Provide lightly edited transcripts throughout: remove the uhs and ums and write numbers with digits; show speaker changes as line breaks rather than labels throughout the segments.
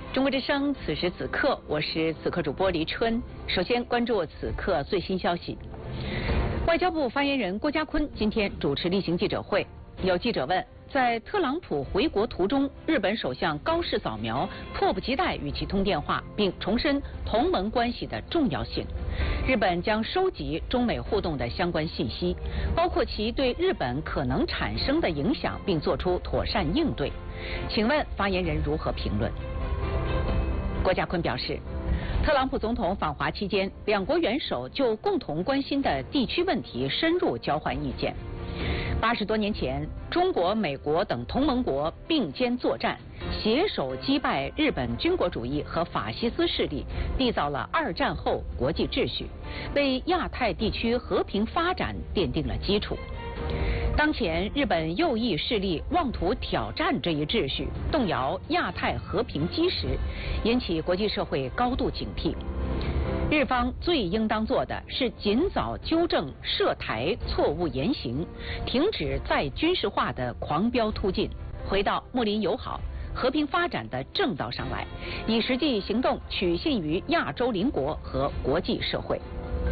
中国之声，此时此刻，我是此刻主播黎春。首先关注此刻最新消息。外交部发言人郭家坤今天主持例行记者会，有记者问，在特朗普回国途中，日本首相高市早苗迫不及待与其通电话，并重申同盟关系的重要性。日本将收集中美互动的相关信息，包括其对日本可能产生的影响，并作出妥善应对。请问发言人如何评论？郭家坤表示，特朗普总统访华期间，两国元首就共同关心的地区问题深入交换意见。80多年前，中国、美国等同盟国并肩作战，携手击败日本军国主义和法西斯势力，缔造了2战后国际秩序，为亚太地区和平发展奠定了基础。当前日本右翼势力妄图挑战这一秩序，动摇亚太和平基石，引起国际社会高度警惕。日方最应当做的是尽早纠正涉台错误言行，停止再军事化的狂飙突进，回到睦邻友好、和平发展的正道上来，以实际行动取信于亚洲邻国和国际社会。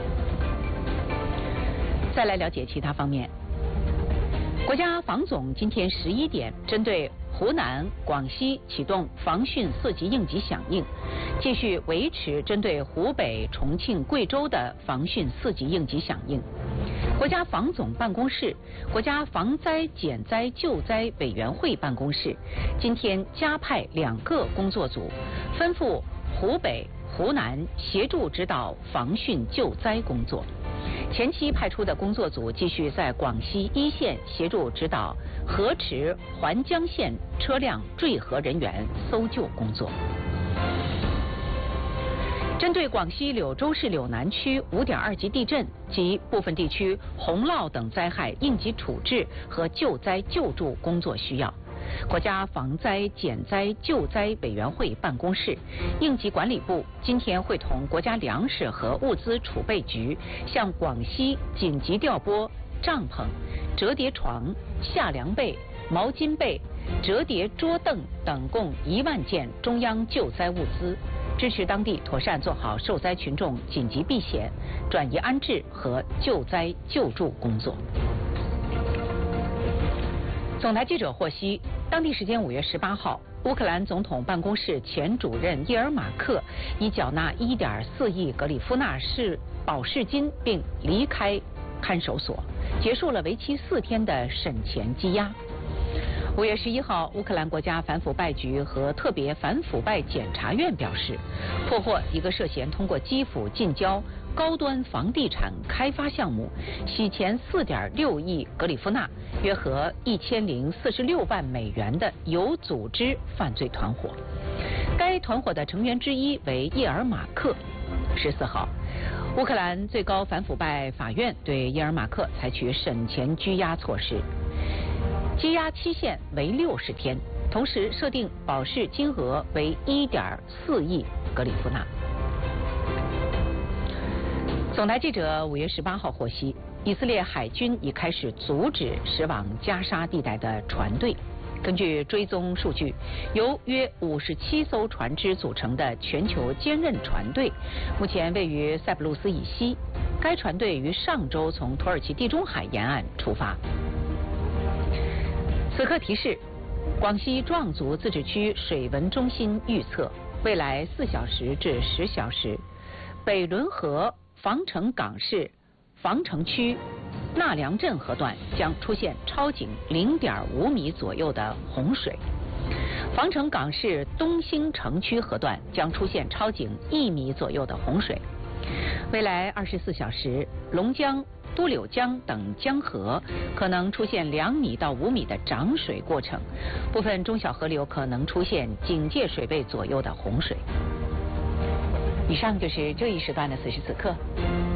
再来了解其他方面。国家防总今天11点针对湖南、广西启动防汛4级应急响应，继续维持针对湖北、重庆、贵州的防汛4级应急响应。国家防总办公室、国家防灾减灾救灾委员会办公室今天加派2个工作组，吩咐湖北、湖南协助指导防汛救灾工作。前期派出的工作组继续在广西一线协助指导河池、环江线车辆坠河人员搜救工作。针对广西柳州市柳南区5.2级地震及部分地区洪涝等灾害应急处置和救灾救助工作需要，国家防灾减灾救灾委员会办公室、应急管理部今天会同国家粮食和物资储备局向广西紧急调拨帐篷、折叠床、夏凉被、毛巾被、折叠桌凳等共1万件中央救灾物资，支持当地妥善做好受灾群众紧急避险、转移安置和救灾救助工作。总台记者获悉，当地时间5月18号，乌克兰总统办公室前主任叶尔马克已缴纳1.4亿格里夫纳保释金，并离开看守所，结束了为期4天的审前羁押。5月11号，乌克兰国家反腐败局和特别反腐败检察院表示，破获一个涉嫌通过基辅近郊高端房地产开发项目洗钱4.6亿格里夫纳，约合1046万美元的有组织犯罪团伙。该团伙的成员之一为叶尔马克。14号，乌克兰最高反腐败法院对叶尔马克采取审前拘押措施，羁押期限为60天，同时设定保释金额为1.4亿格里夫纳。总台记者5月18号获悉，以色列海军已开始阻止驶往加沙地带的船队。根据追踪数据，由约57艘船只组成的全球坚韧船队，目前位于塞浦路斯以西。该船队于上周从土耳其地中海沿岸出发。此刻提示：广西壮族自治区水文中心预测，未来4小时至10小时，北仑河、防城港市、防城区、纳良镇河段将出现超警0.5米左右的洪水，防城港市东兴城区河段将出现超警1米左右的洪水。未来24小时，龙江、都柳江等江河可能出现2米到5米的涨水过程，部分中小河流可能出现警戒水位左右的洪水。以上就是这一时段的此时此刻。